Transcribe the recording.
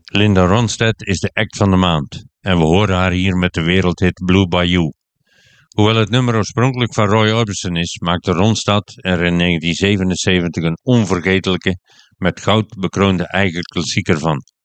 Linda Ronstadt is de act van de maand en we horen haar hier met de wereldhit Blue Bayou. Hoewel het nummer oorspronkelijk van Roy Orbison is, maakte Ronstadt er in 1977 een onvergetelijke, met goud bekroonde eigen klassieker van.